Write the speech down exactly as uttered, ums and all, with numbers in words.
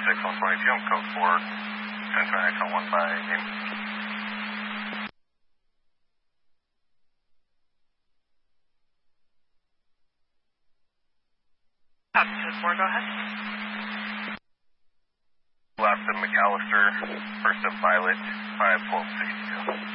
six one twenty-two, I'm code four, Central Action one by name. Code four, go ahead. Last of McAllister, first of Violet, five twelve sixty-two.